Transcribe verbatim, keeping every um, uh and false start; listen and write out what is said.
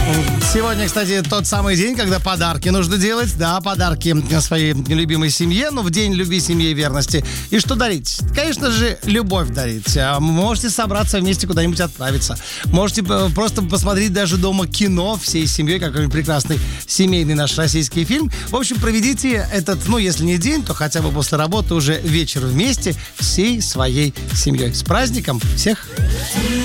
Сегодня, кстати, тот самый день, когда подарки нужно делать. Да, подарки своей любимой семье, но в день любви, семьи и верности. И что дарить? Конечно же, любовь дарить. Можете собраться вместе куда-нибудь отправиться. Можете просто посмотреть даже дома кино всей семьей, какой-нибудь прекрасный семейный наш российский фильм. В общем, проведите этот, ну, если не день, то хотя бы после работы уже вечер вместе всей своей семьей. С праздником всех!